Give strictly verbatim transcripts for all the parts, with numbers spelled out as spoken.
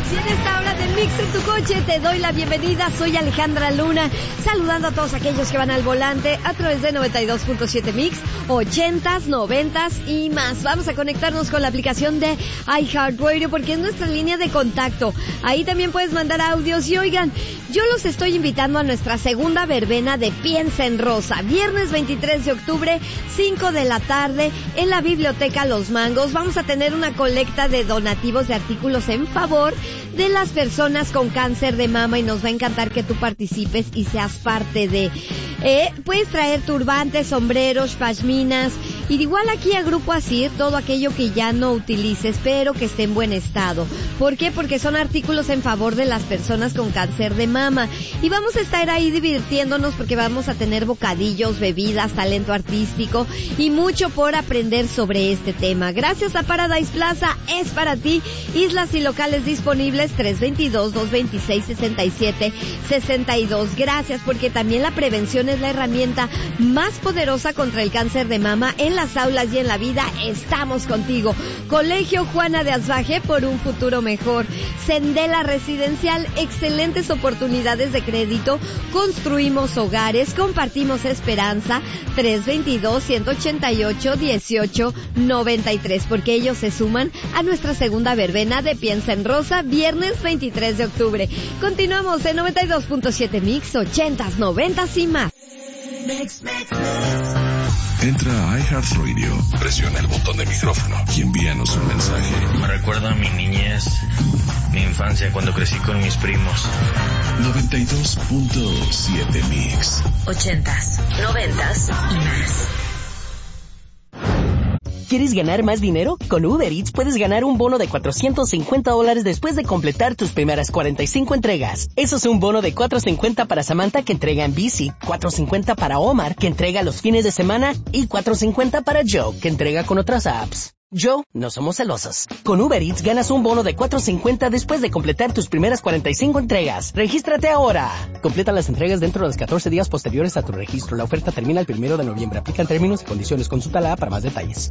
Y en esta hora de Mix en tu coche te doy la bienvenida. Soy Alejandra Luna, saludando a todos aquellos que van al volante a través de noventa y dos punto siete Mix, ochentas, noventas y más. Vamos a conectarnos con la aplicación de iHeartRadio porque es nuestra línea de contacto. Ahí también puedes mandar audios. Y oigan, yo los estoy invitando a nuestra segunda verbena de Piensa en Rosa. Viernes veintitrés de octubre, cinco de la tarde, en la Biblioteca Los Mangos. Vamos a tener una colecta de donativos de artículos en favor de las personas con cáncer de mama y nos va a encantar que tú participes y seas parte de... Eh, puedes traer turbantes, sombreros, pashminas y de igual aquí a Grupo Asir, todo aquello que ya no utilices pero que esté en buen estado. ¿Por qué? Porque son artículos en favor de las personas con cáncer de mama y vamos a estar ahí divirtiéndonos porque vamos a tener bocadillos, bebidas, talento artístico y mucho por aprender sobre este tema. Gracias a Paradise Plaza, es para ti. Islas y locales disponibles tres dos dos, dos dos seis, seis siete seis dos. Gracias, porque también la prevención es la herramienta más poderosa contra el cáncer de mama. En las aulas y en la vida estamos contigo. Colegio Juana de Asbaje, por un futuro mejor. Sendela Residencial, excelentes oportunidades de crédito. Construimos hogares, compartimos esperanza. tres dos dos, uno ocho ocho, uno ocho nueve tres, porque ellos se suman a nuestra segunda verbena de Piensa en Rosa, viernes veintitrés de octubre. Continuamos en noventa y dos punto siete Mix, ochentas, noventas y más. Mix, mix, mix. Entra a iHeartRadio, presiona el botón de micrófono y envíanos un mensaje. Me recuerda a mi niñez, mi infancia, cuando crecí con mis primos. noventa y dos punto siete Mix. Ochentas, noventas y más. ¿Quieres ganar más dinero? Con Uber Eats puedes ganar un bono de cuatrocientos cincuenta dólares después de completar tus primeras cuarenta y cinco entregas. Eso es un bono de cuatrocientos cincuenta para Samantha, que entrega en bici, cuatrocientos cincuenta para Omar, que entrega los fines de semana, y cuatrocientos cincuenta para Joe, que entrega con otras apps. Joe, no somos celosos. Con Uber Eats ganas un bono de cuatrocientos cincuenta después de completar tus primeras cuarenta y cinco entregas. ¡Regístrate ahora! Completa las entregas dentro de los catorce días posteriores a tu registro. La oferta termina el primero de noviembre. Aplican términos y condiciones. Consulta la app para más detalles.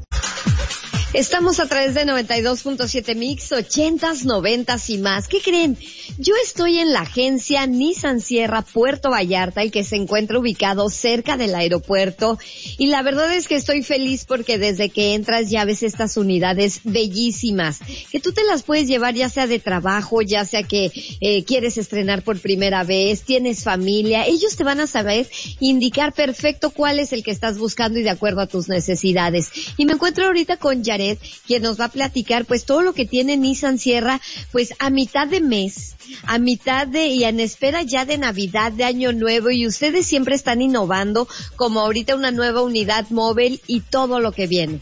Estamos a través de noventa y dos punto siete Mix, ochentas, noventas y más. ¿Qué creen? Yo estoy en la agencia Nissan Sierra Puerto Vallarta, el que se encuentra ubicado cerca del aeropuerto. Y la verdad es que estoy feliz porque desde que entras ya ves estas unidades bellísimas, que tú te las puedes llevar ya sea de trabajo, ya sea que eh, quieres estrenar por primera vez, tienes familia. Ellos te van a saber indicar perfecto cuál es el que estás buscando y de acuerdo a tus necesidades. Y me encuentro ahorita con Jared, quien nos va a platicar pues todo lo que tiene Nissan Sierra pues a mitad de mes, a mitad de y en espera ya de Navidad, de Año Nuevo, y ustedes siempre están innovando, como ahorita una nueva unidad móvil y todo lo que viene.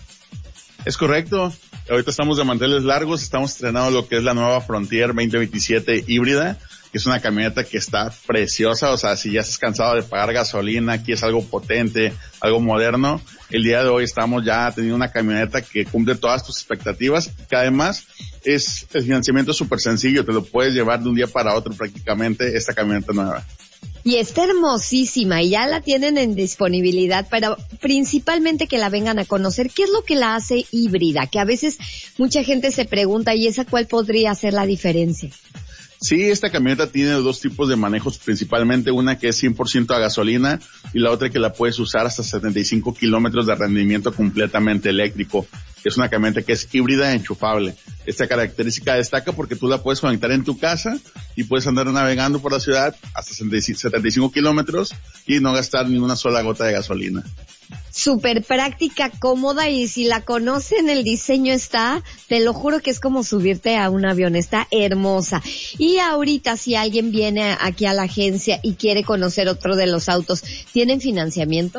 Es correcto. Ahorita estamos de manteles largos, estamos estrenando lo que es la nueva Frontier veinte veintisiete híbrida, que es una camioneta que está preciosa. O sea, si ya estás cansado de pagar gasolina, quieres algo potente, algo moderno, el día de hoy estamos ya teniendo una camioneta que cumple todas tus expectativas, que además es el financiamiento súper sencillo, te lo puedes llevar de un día para otro prácticamente, esta camioneta nueva. Y está hermosísima y ya la tienen en disponibilidad, pero principalmente que la vengan a conocer. ¿Qué es lo que la hace híbrida? Que a veces mucha gente se pregunta, ¿y esa cuál podría ser la diferencia? Sí, esta camioneta tiene dos tipos de manejos, principalmente una que es cien por ciento a gasolina y la otra que la puedes usar hasta setenta y cinco kilómetros de rendimiento completamente eléctrico. Es una camioneta que es híbrida e enchufable. Esta característica destaca porque tú la puedes conectar en tu casa y puedes andar navegando por la ciudad hasta setenta y cinco kilómetros y no gastar ni una sola gota de gasolina. Súper práctica, cómoda, y si la conocen, el diseño está, te lo juro que es como subirte a un avión, está hermosa. Y ahorita si alguien viene aquí a la agencia y quiere conocer otro de los autos, ¿tienen financiamiento?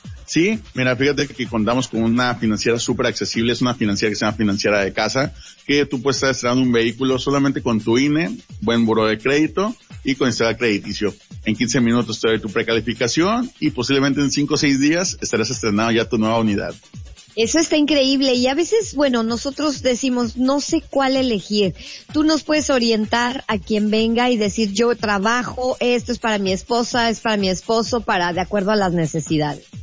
Sí, mira, fíjate que contamos con una financiera súper accesible, es una financiera que se llama Financiera de Casa, que tú puedes estar estrenando un vehículo solamente con tu I N E, buen buró de crédito y con historial crediticio. En quince minutos te doy tu precalificación y posiblemente en cinco o seis días estarás estrenando ya tu nueva unidad. Eso está increíble y a veces, bueno, nosotros decimos, no sé cuál elegir. Tú nos puedes orientar a quien venga y decir, yo trabajo, esto es para mi esposa, es para mi esposo, para de acuerdo a las necesidades.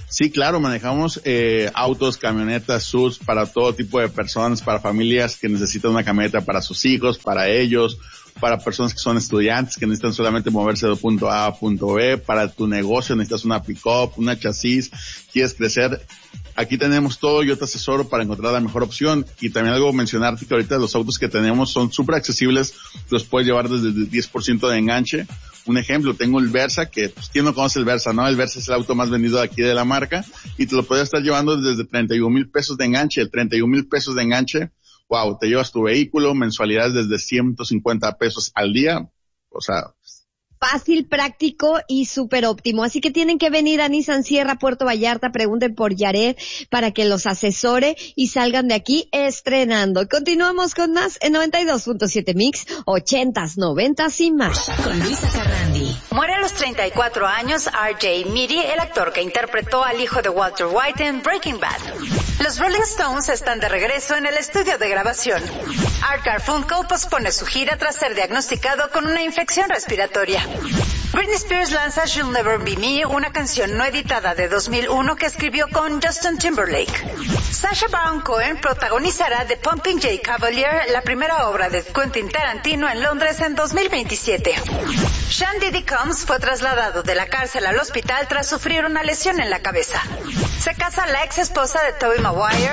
Sí, claro, manejamos eh, autos, camionetas, S U Vs para todo tipo de personas, para familias que necesitan una camioneta para sus hijos, para ellos, para personas que son estudiantes que necesitan solamente moverse de punto A a punto B, para tu negocio necesitas una pick-up, una chasis, quieres crecer. Aquí tenemos todo, yo te asesoro para encontrar la mejor opción. Y también algo mencionarte que ahorita los autos que tenemos son súper accesibles, los puedes llevar desde el diez por ciento de enganche. Un ejemplo, tengo el Versa, que pues quién no conoce el Versa, ¿no? El Versa es el auto más vendido de aquí de la marca y te lo puedes estar llevando desde treinta y un mil pesos de enganche. El treinta y un mil pesos de enganche, wow, te llevas tu vehículo, mensualidades desde ciento cincuenta pesos al día, o sea... Fácil, práctico y súper óptimo. Así que tienen que venir a Nissan Sierra, Puerto Vallarta, pregunten por Yared para que los asesore y salgan de aquí estrenando. Continuamos con más en noventa y dos punto siete Mix, ochentas, noventas y más. Con Luisa Carrandi. Muere a los treinta y cuatro años R J Meaty, el actor que interpretó al hijo de Walter White en Breaking Bad. Los Rolling Stones están de regreso en el estudio de grabación. Art Garfunkel pospone su gira tras ser diagnosticado con una infección respiratoria. Britney Spears lanza She'll Never Be Me, una canción no editada de dos mil uno que escribió con Justin Timberlake. Sacha Baron Cohen protagonizará The Pumping Jay Cavalier, la primera obra de Quentin Tarantino en Londres en dos mil veintisiete. Sean Diddy Combs fue trasladado de la cárcel al hospital tras sufrir una lesión en la cabeza. Se casa la ex esposa de Tobey Maguire,